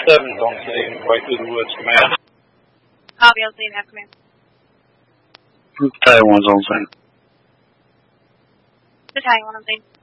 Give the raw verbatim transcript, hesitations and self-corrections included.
seven's on scene, way through the woods, command. Copy, on scene, have command. Battalion one's on scene. Battalion one on scene.